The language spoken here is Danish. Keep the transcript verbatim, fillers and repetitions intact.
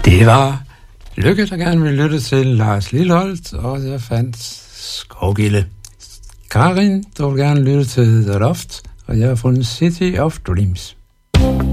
Det var Lykke, der gerne ville lytte til Lars Lilholt, og jeg fandt Skovgilde. Karin, der vil gerne lytte til The Loft, og jeg har fundet City of Dreams.